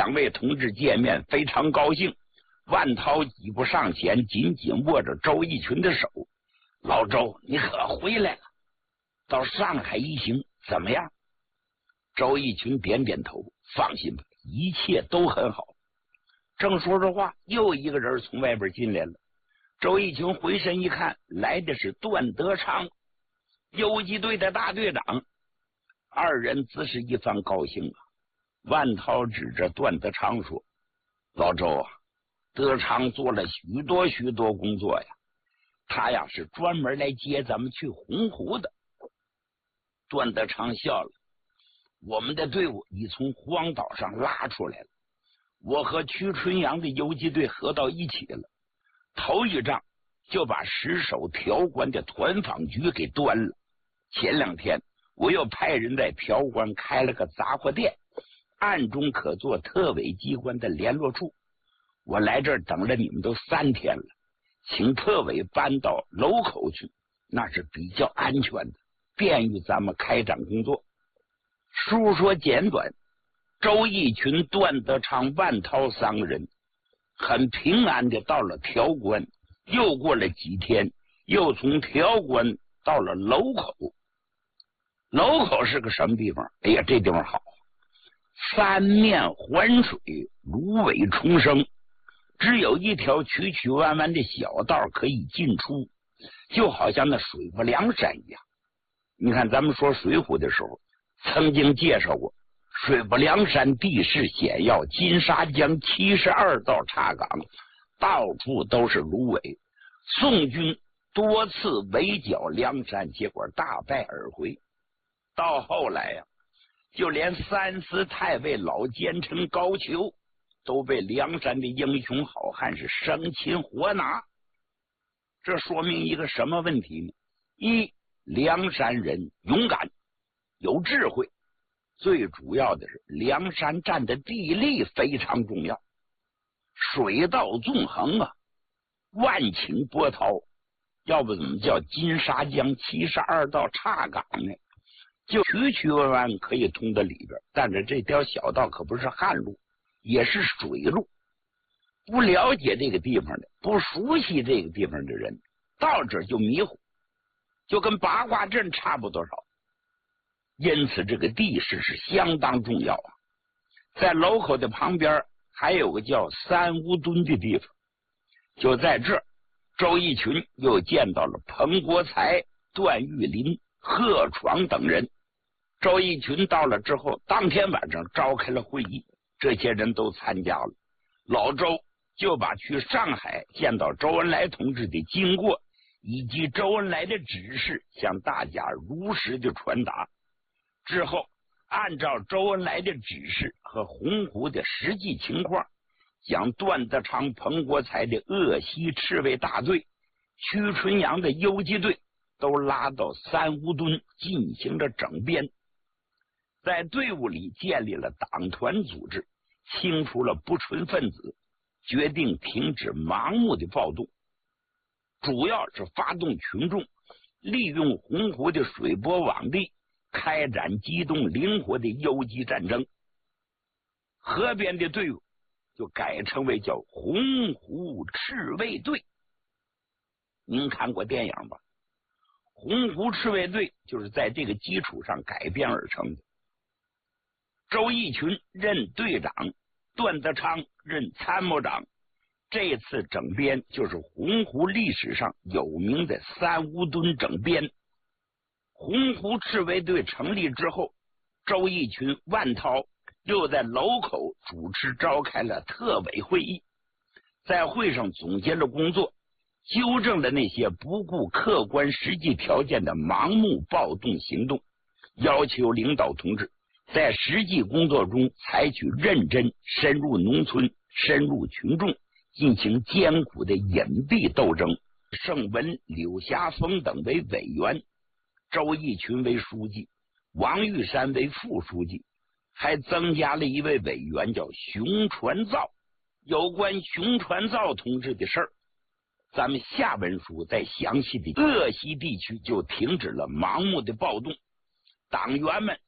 两位同志见面非常高兴。万涛几步上前，紧紧握着周逸群的手。老周，你可回来了，到上海一行怎么样？周逸群点点头，放心吧，一切都很好。正说着话，又一个人从外边进来了。周逸群回身一看，来的是段德昌，游击队的大队长。二人自是一番高兴啊。万涛指着段德昌说：“老周啊，德昌做了许多工作呀，他呀是专门来接咱们去洪湖的。”段德昌笑了：“我们的队伍已从荒岛上拉出来了，我和屈春阳的游击队合到一起了。头一仗就把石首条关的团坊局给端了。前2天我又派人在条关开了个杂货店，暗中可做特委机关的联络处。我来这儿等了你们都3天了，请特委搬到楼口去，那是比较安全的，便于咱们开展工作。”书说简短，周逸群、段德昌、万涛3个人很平安的到了条关，又过了几天，又从条关到了楼口。楼口是个什么地方？哎呀，这地方好，三面环水，芦苇丛生，只有一条曲曲弯弯的小道可以进出，就好像那水泊梁山一样。你看咱们说水浒的时候曾经介绍过，水泊梁山地势险要，金沙江72道岔岗，到处都是芦苇。宋军多次围剿梁山，结果大败而回。到后来呀，就连三司太尉老奸臣高俅都被梁山的英雄好汉是生擒活拿。这说明一个什么问题呢？一，梁山人勇敢有智慧，最主要的是梁山站的地利非常重要，水道纵横啊，万顷波涛，要不怎么叫金沙江72道岔岗呢？就曲曲弯弯可以通到里边，但是这条小道可不是旱路，也是水路。不了解这个地方的，不熟悉这个地方的人，到这就迷糊，就跟八卦阵差不多少。因此这个地势是相当重要啊。在楼口的旁边还有个叫三乌墩的地方，就在这，周逸群又见到了彭国才、段玉林、贺闯等人。周逸群到了之后，当天晚上召开了会议，这些人都参加了。老周就把去上海见到周恩来同志的经过以及周恩来的指示向大家如实的传达。之后按照周恩来的指示和洪湖的实际情况，将段德昌、彭国才的鄂西赤卫大队、屈春阳的游击队都拉到三乌墩进行着整编，在队伍里建立了党团组织，清除了不纯分子，决定停止盲目的暴动，主要是发动群众利用洪湖的水泊网地开展机动灵活的游击战争。河边的队伍就改称为叫洪湖赤卫队。您看过电影吧？洪湖赤卫队就是在这个基础上改编而成的。周逸群任队长，段德昌任参谋长。这次整编就是洪湖历史上有名的三乌墩整编。洪湖赤卫队成立之后，周逸群、万涛又在楼口主持召开了特委会议，在会上总结了工作，纠正了那些不顾客观实际条件的盲目暴动行动，要求领导同志在实际工作中采取认真深入农村、深入群众，进行艰苦的隐蔽斗争。盛文、柳霞峰等为委员，周逸群为书记，王玉山为副书记，还增加了一位委员叫熊传造。有关熊传造同志的事儿，咱们下文书再详细的。鄂西地区就停止了盲目的暴动，党员们